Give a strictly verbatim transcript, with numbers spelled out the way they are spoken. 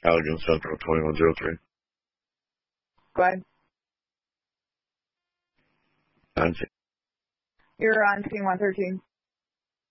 Allegan Central, twenty-one oh three. Go ahead. Nancy. You're on scene one thirteen.